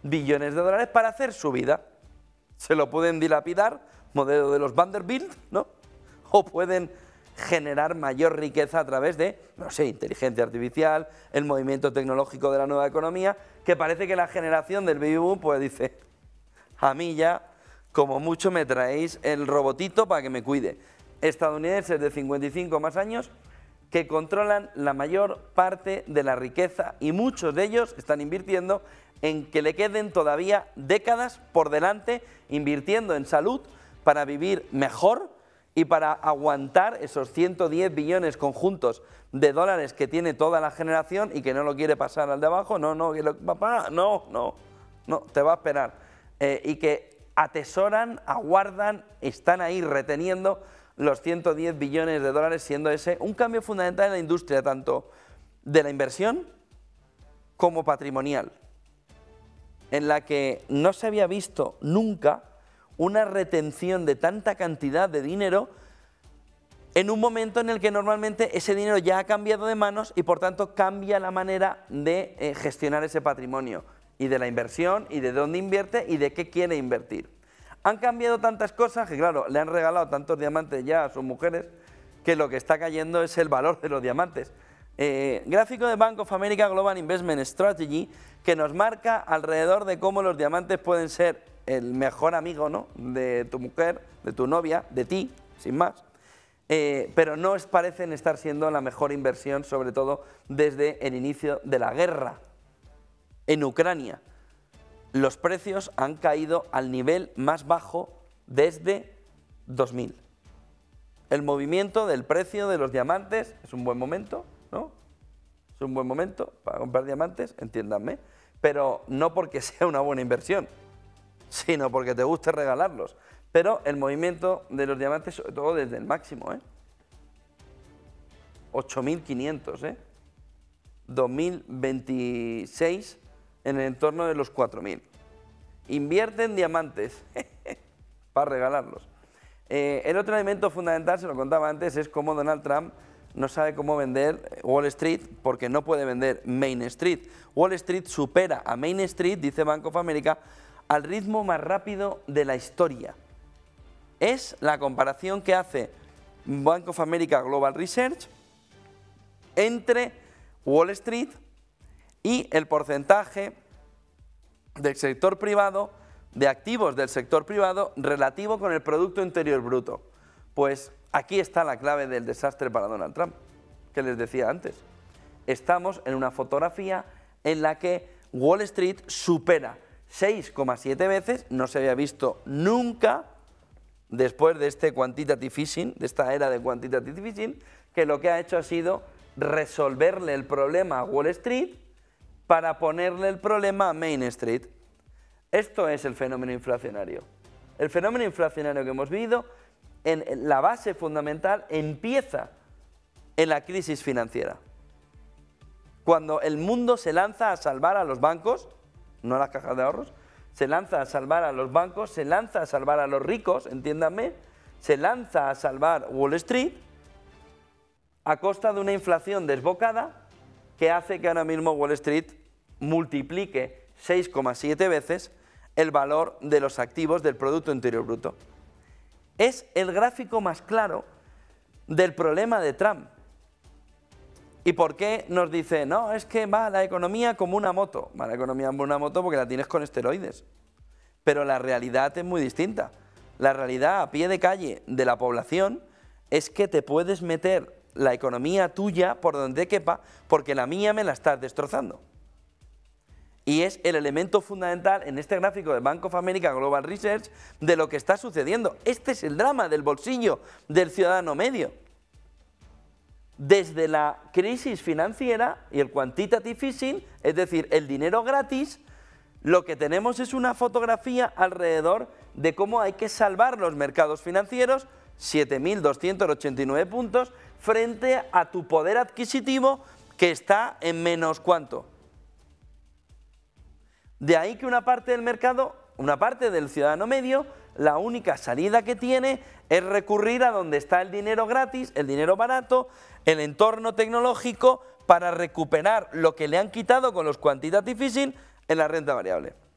billones de dólares para hacer su vida. Se lo pueden dilapidar, modelo de los Vanderbilt, ¿no? O pueden generar mayor riqueza a través de, no sé, inteligencia artificial, el movimiento tecnológico de la nueva economía, que parece que la generación del baby boom pues dice, a mí ya como mucho me traéis el robotito para que me cuide. Estadounidenses de 55 más años que controlan la mayor parte de la riqueza y muchos de ellos están invirtiendo en que le queden todavía décadas por delante, invirtiendo en salud para vivir mejor y para aguantar esos 110 billones conjuntos de dólares que tiene toda la generación y que no lo quiere pasar al de abajo, papá, no, te va a esperar. Y que atesoran, aguardan, están ahí reteniendo los 110 billones de dólares, siendo ese un cambio fundamental en la industria, tanto de la inversión como patrimonial, en la que no se había visto nunca una retención de tanta cantidad de dinero en un momento en el que normalmente ese dinero ya ha cambiado de manos y por tanto cambia la manera de gestionar ese patrimonio y de la inversión y de dónde invierte y de qué quiere invertir. Han cambiado tantas cosas que claro, le han regalado tantos diamantes ya a sus mujeres que lo que está cayendo es el valor de los diamantes. Gráfico de Bank of America Global Investment Strategy que nos marca alrededor de cómo los diamantes pueden ser el mejor amigo, ¿no?, de tu mujer, de tu novia, de ti, sin más, pero no parecen estar siendo la mejor inversión, sobre todo desde el inicio de la guerra en Ucrania. Los precios han caído al nivel más bajo desde 2000. El movimiento del precio de los diamantes es un buen momento, ¿no? Es un buen momento para comprar diamantes, entiéndanme, pero no porque sea una buena inversión, sino porque te guste regalarlos. Pero el movimiento de los diamantes, sobre todo desde el máximo, 8.500, 2026 en el entorno de los 4.000. Invierte en diamantes para regalarlos. El otro elemento fundamental, se lo contaba antes, es cómo Donald Trump no sabe cómo vender Wall Street porque no puede vender Main Street. Wall Street supera a Main Street, dice Bank of America, al ritmo más rápido de la historia. Es la comparación que hace Bank of America Global Research entre Wall Street y el porcentaje del sector privado, de activos del sector privado relativo con el Producto Interior Bruto. Pues aquí está la clave del desastre para Donald Trump, que les decía antes. Estamos en una fotografía en la que Wall Street supera 6,7 veces, no se había visto nunca después de este quantitative easing, de esta era de quantitative easing, que lo que ha hecho ha sido resolverle el problema a Wall Street para ponerle el problema a Main Street. Esto es el fenómeno inflacionario. El fenómeno inflacionario que hemos vivido, en la base fundamental, empieza en la crisis financiera. Cuando el mundo se lanza a salvar a los bancos, no a las cajas de ahorros, se lanza a salvar a los bancos, se lanza a salvar a los ricos, entiéndanme, se lanza a salvar Wall Street a costa de una inflación desbocada que hace que ahora mismo Wall Street multiplique 6,7 veces el valor de los activos del Producto Interior Bruto. Es el gráfico más claro del problema de Trump. ¿Y por qué nos dice, no, es que va la economía como una moto? Va la economía como una moto porque la tienes con esteroides. Pero la realidad es muy distinta. La realidad a pie de calle de la población es que te puedes meter la economía tuya por donde quepa porque la mía me la estás destrozando. Y es el elemento fundamental en este gráfico de Bank of America Global Research de lo que está sucediendo. Este es el drama del bolsillo del ciudadano medio. Desde la crisis financiera y el quantitative easing, es decir, el dinero gratis, lo que tenemos es una fotografía alrededor de cómo hay que salvar los mercados financieros, 7.289 puntos, frente a tu poder adquisitivo que está en menos ¿cuánto? De ahí que una parte del mercado, una parte del ciudadano medio, la única salida que tiene es recurrir a donde está el dinero gratis, el dinero barato, el entorno tecnológico para recuperar lo que le han quitado con los quantitative easing en la renta variable.